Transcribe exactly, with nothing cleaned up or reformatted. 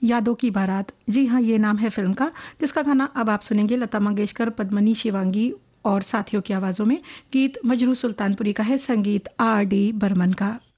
यादों की बारात। जी हाँ, ये नाम है फ़िल्म का, जिसका गाना अब आप सुनेंगे लता मंगेशकर, पद्मनी, शिवांगी और साथियों की आवाज़ों में। गीत मजरू सुल्तानपुरी का है, संगीत आर डी बर्मन का।